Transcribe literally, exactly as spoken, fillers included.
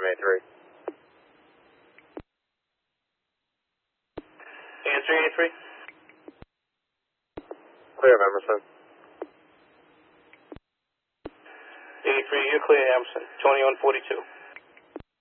eighty-three. eighty-three, eighty-three. Clear of Emerson. eighty-three, you're clear, Emerson. twenty-one forty-two.